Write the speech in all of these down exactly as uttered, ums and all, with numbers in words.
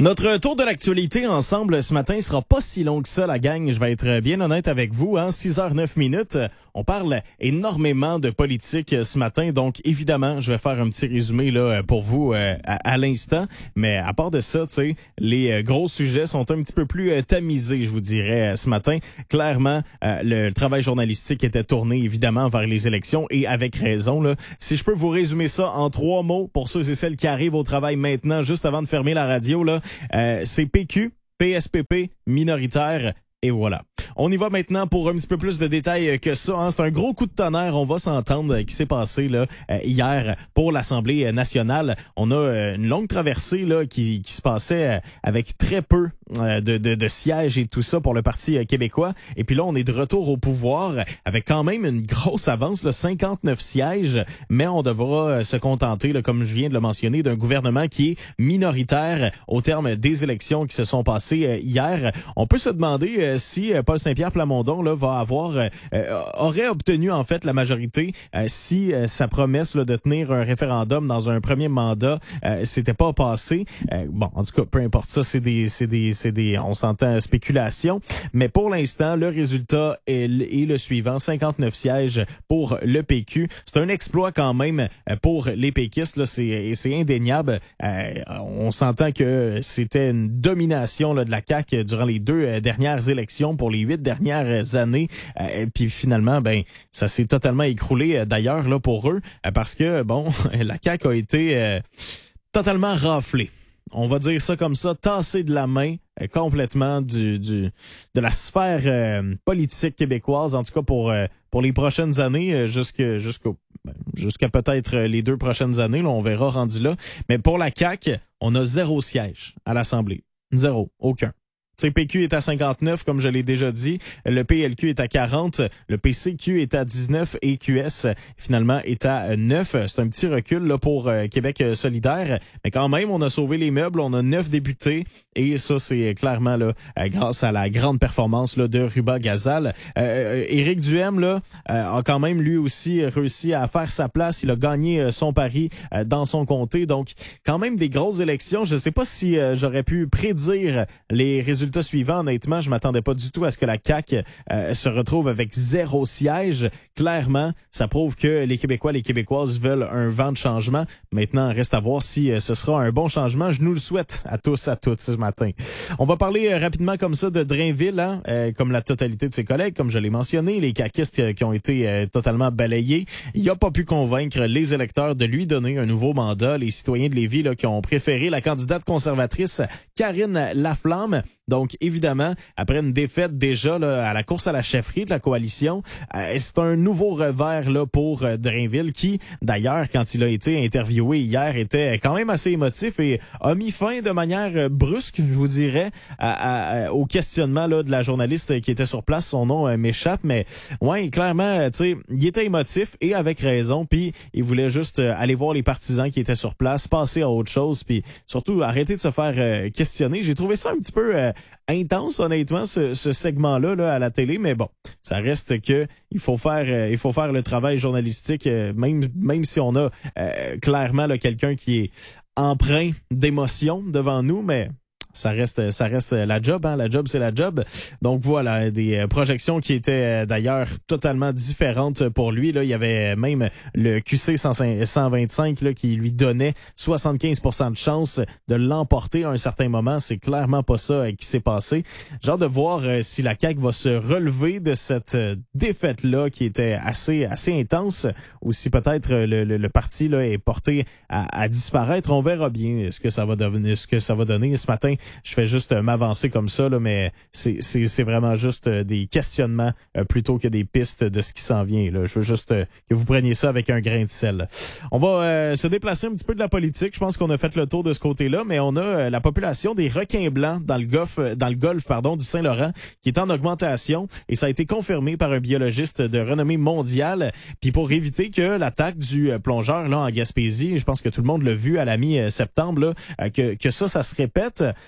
Notre tour de l'actualité ensemble ce matin sera pas si long que ça, la gang. Je vais être bien honnête avec vous. Hein? six heures neuf minutes. On parle énormément de politique ce matin. Donc, évidemment, je vais faire un petit résumé là pour vous euh, à, à l'instant. Mais à part de ça, tu sais, les euh, gros sujets sont un petit peu plus euh, tamisés, je vous dirais, euh, ce matin. Clairement, euh, le travail journalistique était tourné, évidemment, vers les élections et avec raison. Là. Si je peux vous résumer ça en trois mots pour ceux et celles qui arrivent au travail maintenant, juste avant de fermer la radio, là, Euh, c'est P Q, P S P P, minoritaire, et voilà. On y va maintenant pour un petit peu plus de détails que ça. Hein. C'est un gros coup de tonnerre, on va s'entendre, qui s'est passé là euh, hier pour l'Assemblée nationale. On a euh, une longue traversée là qui, qui se passait euh, avec très peu euh, de, de, de sièges et tout ça pour le Parti euh, québécois. Et puis là, on est de retour au pouvoir avec quand même une grosse avance, là, cinquante-neuf sièges, mais on devra euh, se contenter, là, comme je viens de le mentionner, d'un gouvernement qui est minoritaire au terme des élections qui se sont passées euh, hier. On peut se demander euh, si euh, Paul Saint-Pierre Plamondon là va avoir euh, euh, aurait obtenu en fait la majorité euh, si euh, sa promesse là, de tenir un référendum dans un premier mandat euh, s'était pas passé. Euh, bon, en tout cas, peu importe ça, c'est des c'est des c'est des on s'entend spéculation, mais pour l'instant, le résultat est, est le suivant, cinquante-neuf sièges pour le P Q. C'est un exploit quand même pour les péquistes là, c'est c'est indéniable. Euh, on s'entend que c'était une domination là, de la C A Q durant les deux euh, dernières élections pour les huit dernières années. Euh, puis finalement, ben ça s'est totalement écroulé euh, d'ailleurs là pour eux euh, parce que bon, la C A Q a été euh, totalement raflée. On va dire ça comme ça, tassée de la main euh, complètement du, du de la sphère euh, politique québécoise, en tout cas pour euh, pour les prochaines années, euh, jusque jusqu'au ben, jusqu'à peut-être les deux prochaines années, là, on verra rendu là. Mais pour la C A Q, on a zéro siège à l'Assemblée. Zéro, aucun. Le P Q est à cinquante-neuf, comme je l'ai déjà dit. Le P L Q est à quarante. Le P C Q est à dix-neuf et Q S, finalement, est à neuf. C'est un petit recul là pour euh, Québec solidaire. Mais quand même, on a sauvé les meubles. On a neuf députés. Et ça, c'est clairement là euh, grâce à la grande performance là de Ruba Gazal. Euh, Éric Duhem là euh, a quand même lui aussi réussi à faire sa place. Il a gagné euh, son pari euh, dans son comté. Donc, quand même des grosses élections. Je ne sais pas si euh, j'aurais pu prédire les résultats suivant, honnêtement, je m'attendais pas du tout à ce que la C A Q euh, se retrouve avec zéro siège. Clairement, ça prouve que les Québécois, les Québécoises veulent un vent de changement. Maintenant, reste à voir si euh, ce sera un bon changement. Je nous le souhaite à tous, à toutes ce matin. On va parler euh, rapidement comme ça de Drainville, hein, euh, comme la totalité de ses collègues, comme je l'ai mentionné, les caquistes euh, qui ont été euh, totalement balayés. Il n'a pas pu convaincre les électeurs de lui donner un nouveau mandat. Les citoyens de Lévis là, qui ont préféré la candidate conservatrice Karine Laflamme. Donc, évidemment, après une défaite déjà là, à la course à la chefferie de la coalition, euh, c'est un nouveau revers là pour euh, Drainville qui, d'ailleurs, quand il a été interviewé hier, était quand même assez émotif et a mis fin de manière euh, brusque, je vous dirais, à, à, à, au questionnement là, de la journaliste qui était sur place. Son nom euh, m'échappe, mais ouais, clairement, tu sais, il était émotif et avec raison, puis il voulait juste euh, aller voir les partisans qui étaient sur place, passer à autre chose, puis surtout arrêter de se faire euh, questionner. J'ai trouvé ça un petit peu euh, intense, honnêtement, ce, ce segment-là là, à la télé, mais bon, ça reste que il faut faire euh, il faut faire le travail journalistique, euh, même même si on a euh, clairement là, quelqu'un qui est empreint d'émotion devant nous, mais ça reste ça reste la job, hein, la job c'est la job. Donc voilà, des euh, projections qui étaient euh, d'ailleurs totalement différentes pour lui là, il y avait même le Q C cent vingt-cinq là qui lui donnait soixante-quinze pour cent de chance de l'emporter à un certain moment, c'est clairement pas ça euh, qui s'est passé. J'ai hâte de voir euh, si la C A Q va se relever de cette euh, défaite là qui était assez assez intense ou si peut-être euh, le, le, le parti là est porté à, à disparaître. On verra bien ce que ça va devenir, ce que ça va donner ce matin. Je fais juste euh, m'avancer comme ça, là, mais c'est, c'est, c'est vraiment juste euh, des questionnements euh, plutôt que des pistes de ce qui s'en vient. Là. Je veux juste euh, que vous preniez ça avec un grain de sel. On va euh, se déplacer un petit peu de la politique. Je pense qu'on a fait le tour de ce côté-là, mais on a euh, la population des requins blancs dans le golfe, dans le golfe pardon, du Saint-Laurent qui est en augmentation et ça a été confirmé par un biologiste de renommée mondiale. Puis pour éviter que l'attaque du euh, plongeur là en Gaspésie, je pense que tout le monde l'a vu à la mi-septembre, là, euh, que, que ça, ça se répète.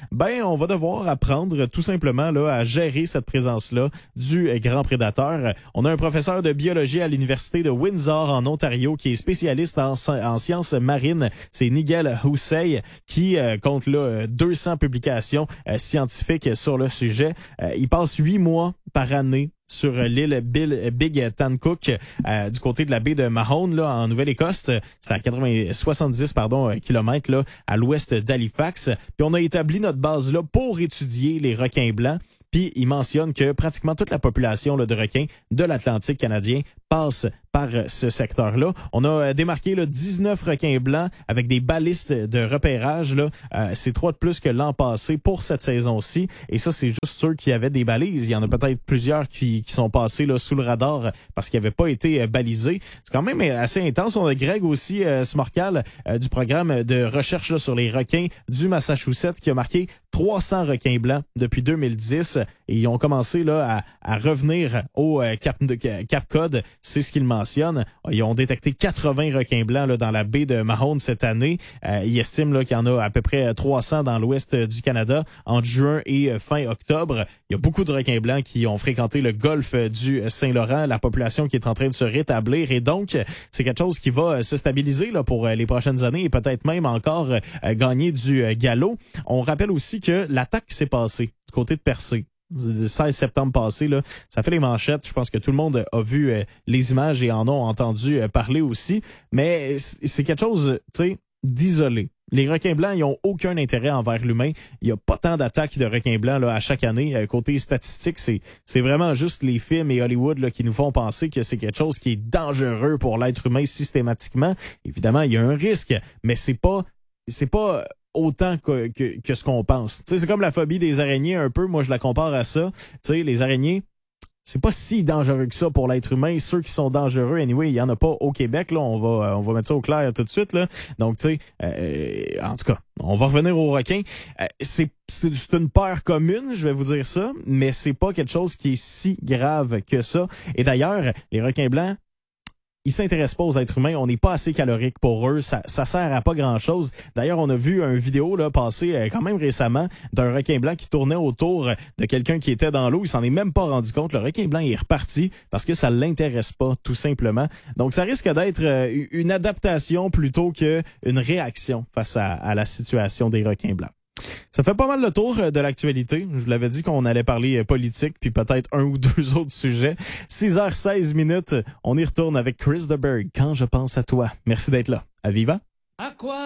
ben on va devoir apprendre tout simplement là à gérer cette présence-là du euh, grand prédateur. On a un professeur de biologie à l'université de Windsor en Ontario qui est spécialiste en, en sciences marines. C'est Nigel Hussey qui euh, compte là deux cents publications euh, scientifiques sur le sujet. Euh, il passe huit mois par année sur l'île Bill, Big Tancook euh, du côté de la baie de Mahone là en Nouvelle-Écosse. C'est à quatre-vingts, soixante-dix pardon kilomètres là à l'ouest d'Halifax. Puis on a établi notre base là pour étudier les requins blancs. Puis il mentionne que pratiquement toute la population là, de requins de l'Atlantique canadien passe par ce secteur-là. On a démarqué là, dix-neuf requins blancs avec des balistes de repérage. Là. Euh, c'est trois de plus que l'an passé pour cette saison-ci. Et ça, c'est juste ceux qui avaient des balises. Il y en a peut-être plusieurs qui, qui sont passés là, sous le radar parce qu'ils n'avaient pas été euh, balisés. C'est quand même assez intense. On a Greg aussi, euh, Smorcal, euh, du programme de recherche là, sur les requins du Massachusetts qui a marqué trois cents requins blancs depuis deux mille dix. Et ils ont commencé là à, à revenir au euh, Cap, Cap Cod. C'est ce qu'ils mentionnent. Ils ont détecté quatre-vingts requins blancs là, dans la baie de Mahone cette année. Euh, ils estiment là, qu'il y en a à peu près trois cents dans l'ouest du Canada entre juin et euh, fin octobre. Il y a beaucoup de requins blancs qui ont fréquenté le golfe du Saint-Laurent. La population qui est en train de se rétablir. Et donc, c'est quelque chose qui va se stabiliser là, pour les prochaines années et peut-être même encore euh, gagner du euh, galop. On rappelle aussi que l'attaque s'est passée du côté de Percé. Le seize septembre passé, là, ça fait les manchettes. Je pense que tout le monde a vu euh, les images et en ont entendu euh, parler aussi. Mais c'est quelque chose, tu sais, d'isolé. Les requins blancs, ils ont aucun intérêt envers l'humain. Il y a pas tant d'attaques de requins blancs là, à chaque année. Euh, côté statistique, c'est c'est vraiment juste les films et Hollywood là, qui nous font penser que c'est quelque chose qui est dangereux pour l'être humain systématiquement. Évidemment, il y a un risque, mais c'est pas c'est pas autant que, que, que ce qu'on pense. Tu sais, c'est comme la phobie des araignées un peu. Moi, je la compare à ça. Tu sais, les araignées, c'est pas si dangereux que ça pour l'être humain. Ceux qui sont dangereux, anyway, il y en a pas au Québec. Là, on va, on va mettre ça au clair tout de suite. Là. Donc, tu sais, euh, en tout cas, on va revenir aux requins. Euh, c'est, c'est, c'est une peur commune, je vais vous dire ça, mais c'est pas quelque chose qui est si grave que ça. Et d'ailleurs, les requins blancs, ils s'intéressent pas aux êtres humains. On n'est pas assez calorique pour eux. Ça, ça sert à pas grand-chose. D'ailleurs, on a vu une vidéo là passer euh, quand même récemment d'un requin blanc qui tournait autour de quelqu'un qui était dans l'eau. Il s'en est même pas rendu compte. Le requin blanc est reparti parce que ça l'intéresse pas, tout simplement. Donc, ça risque d'être euh, une adaptation plutôt qu'une réaction face à, à la situation des requins blancs. Ça fait pas mal le tour de l'actualité. Je vous l'avais dit qu'on allait parler politique puis peut-être un ou deux autres sujets. six heures seize minutes, on y retourne avec Chris de Berg. Quand je pense à toi. Merci d'être là. À vivant. À quoi?